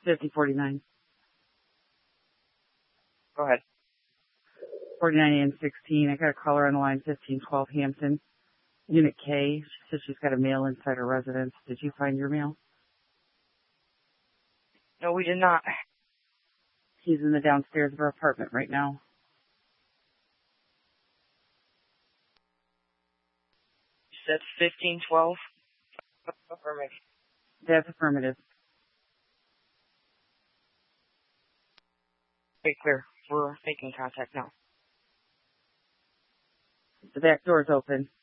5049. Go ahead. 49 and 16. I got a caller on the line, 1512 Hampton. Unit K. She said she's got a mail inside her residence. Did you find your mail? No, we did not. He's in the downstairs of her apartment right now. You said 1512? Affirmative. That's affirmative. Okay, clear. We're making contact now. The back door's open.